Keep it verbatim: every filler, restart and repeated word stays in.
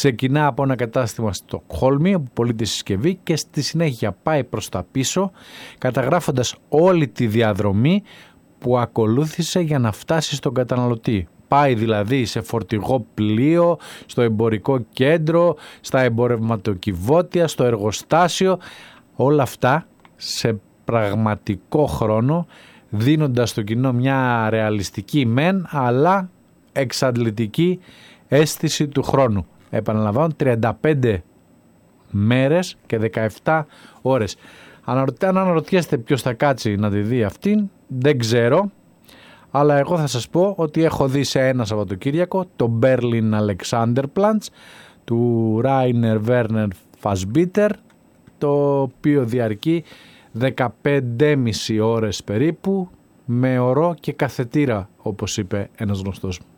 Ξεκινά από ένα κατάστημα στο Στοκχόλμη όπου πωλεί τη συσκευή και στη συνέχεια πάει προς τα πίσω καταγράφοντας όλη τη διαδρομή που ακολούθησε για να φτάσει στον καταναλωτή. Πάει δηλαδή σε φορτηγό πλοίο, στο εμπορικό κέντρο, στα εμπορευματοκιβώτια, στο εργοστάσιο, όλα αυτά σε πραγματικό χρόνο, δίνοντας στο κοινό μια ρεαλιστική μεν αλλά εξαντλητική αίσθηση του χρόνου. Επαναλαμβάνω, τριάντα πέντε μέρες και δεκαεπτά ώρες. Αν αναρωτιέστε ποιος θα κάτσει να τη δει αυτήν, δεν ξέρω, αλλά εγώ θα σας πω ότι έχω δει σε ένα Σαββατοκύριακο το Berlin Alexanderplatz του Rainer Werner Fassbinder, το οποίο διαρκεί δεκαπέντε και μισή ώρες περίπου, με ωρό και καθετήρα, όπως είπε ένας γνωστός μου.